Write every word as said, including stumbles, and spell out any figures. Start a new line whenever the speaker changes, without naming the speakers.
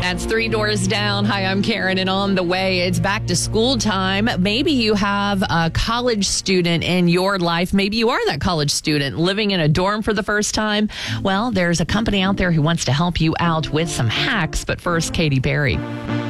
That's Three Doors Down. Hi, I'm Karen, and on the way, it's back to school time. Maybe you have a college student in your life. Maybe you are that college student living in a dorm for the first time. Well, there's a company out there who wants to help you out with some hacks. But first, Katy Perry.